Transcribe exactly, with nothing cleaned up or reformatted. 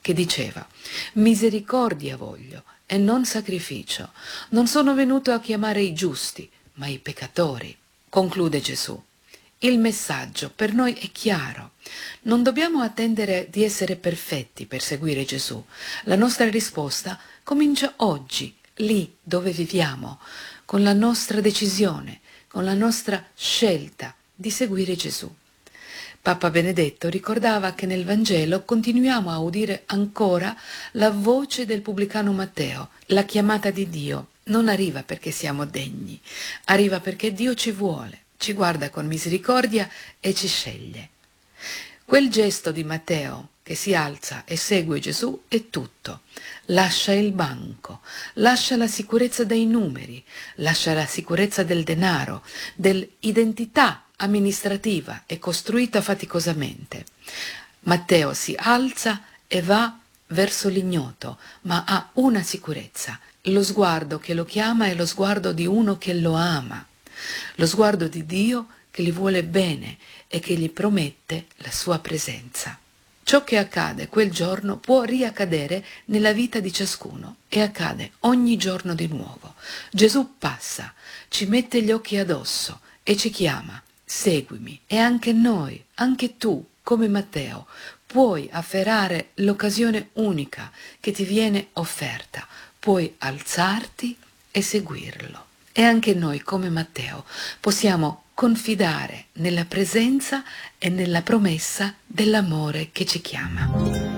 che diceva: misericordia voglio e non sacrificio. Non sono venuto a chiamare i giusti, ma i peccatori. Conclude Gesù. Il messaggio per noi è chiaro. Non dobbiamo attendere di essere perfetti per seguire Gesù. La nostra risposta comincia oggi, lì dove viviamo, con la nostra decisione, con la nostra scelta di seguire Gesù. Papa Benedetto ricordava che nel Vangelo continuiamo a udire ancora la voce del pubblicano Matteo. La chiamata di Dio non arriva perché siamo degni, arriva perché Dio ci vuole, ci guarda con misericordia e ci sceglie. Quel gesto di Matteo che si alza e segue Gesù è tutto. Lascia il banco, lascia la sicurezza dei numeri, lascia la sicurezza del denaro, dell'identità amministrativa e costruita faticosamente. Matteo si alza e va verso l'ignoto, ma ha una sicurezza. Lo sguardo che lo chiama è lo sguardo di uno che lo ama, lo sguardo di Dio che gli vuole bene e che gli promette la sua presenza. Ciò che accade quel giorno può riaccadere nella vita di ciascuno e accade ogni giorno di nuovo. Gesù passa, ci mette gli occhi addosso e ci chiama: seguimi. E anche noi, anche tu, come Matteo, puoi afferrare l'occasione unica che ti viene offerta, puoi alzarti e seguirlo. E anche noi, come Matteo, possiamo confidare nella presenza e nella promessa dell'amore che ci chiama.